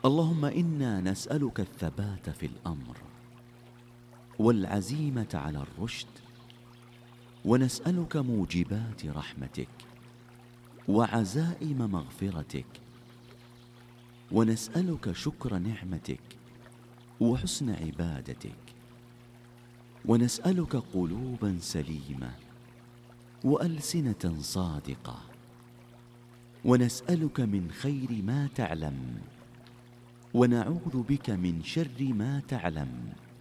اللهم إنا نسألك الثبات في الأمر والعزيمة على الرشد، ونسألك موجبات رحمتك وعزائم مغفرتك، ونسألك شكر نعمتك وحسن عبادتك، ونسألك قلوبا سليمة وألسنة صادقة، ونسألك من خير ما تعلم، ونعوذ بك من شر ما تعلم،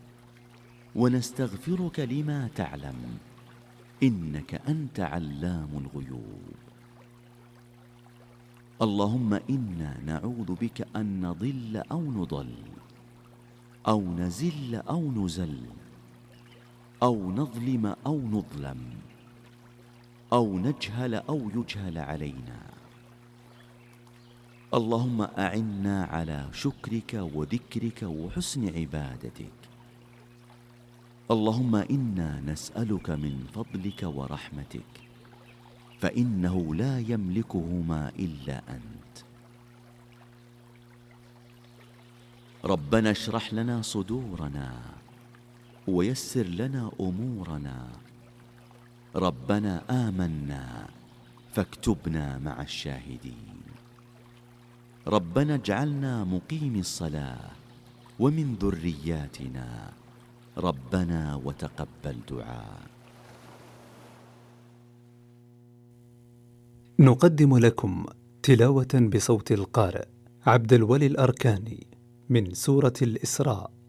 ونستغفرك لما تعلم، إنك أنت علام الغيوب. اللهم إنا نعوذ بك أن نضل أو نضل، أو نزل أو نزل، أو نظلم أو نظلم، أو نجهل أو يجهل علينا. اللهم أعنا على شكرك وذكرك وحسن عبادتك. اللهم إنا نسألك من فضلك ورحمتك، فإنه لا يملكهما إلا أنت. ربنا اشرح لنا صدورنا ويسر لنا أمورنا. ربنا آمنا فاكتبنا مع الشاهدين. ربنا اجعلنا مقيم الصلاة ومن ذرياتنا ربنا وتقبل دعاء. نقدم لكم تلاوة بصوت القارئ عبد الولي الأركاني من سورة الإسراء.